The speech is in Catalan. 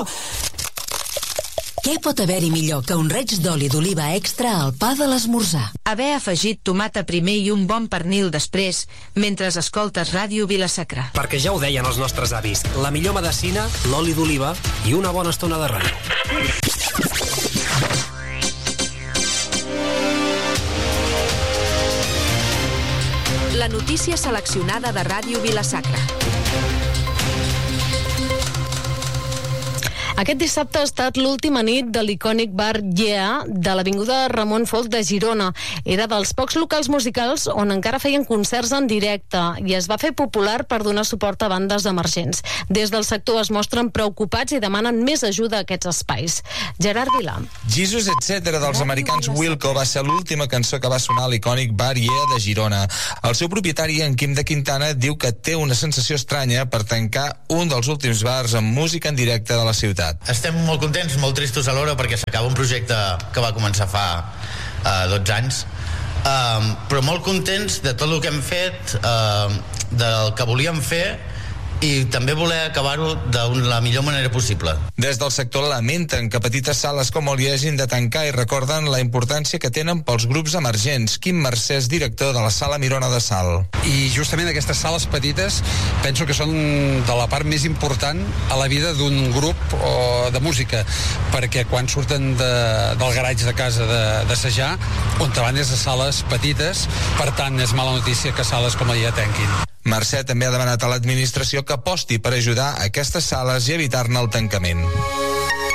Què pot haver-hi millor que un raig d'oli d'oliva extra al pa de l'esmorzar? Haver afegit tomata primer i un bon pernil després, mentre escoltes Ràdio Vila-sacra. Perquè ja ho deien els nostres avis, la millor medecina, l'oli d'oliva i una bona estona de ràdio. La notícia seleccionada de Ràdio Vila-sacra. Aquest dissabte ha estat l'última nit de l'icònic bar Yeah de l'avinguda Ramon Folch de Girona. Era dels pocs locals musicals on encara feien concerts en directe i es va fer popular per donar suport a bandes emergents. Des del sector es mostren preocupats i demanen més ajuda a aquests espais. Gerard Vilà. Jesus Etc. dels americans Wilco va ser l'última cançó que va sonar a l'icònic bar Yeah de Girona. El seu propietari, en Quim de Quintana, diu que té una sensació estranya per tancar un dels últims bars amb música en directe de la ciutat. Estem molt contents, molt tristos alhora, perquè s'acaba un projecte que va començar fa 12 anys, però molt contents de tot el que hem fet, del que volíem fer, i també voler acabar-ho de la millor manera possible. Des del sector lamenten que petites sales com Oli hagin de tancar i recorden la importància que tenen pels grups emergents. Quim Mercès, director de la Sala Mirona de Salt. I justament aquestes sales petites penso que són de la part més important a la vida d'un grup de música, perquè quan surten del garatge de casa d'assajar, on van és a sales petites, per tant és mala notícia que sales com la ja tanquin. Mercè també ha demanat a l'administració que aposti per ajudar aquestes sales i evitar-ne el tancament.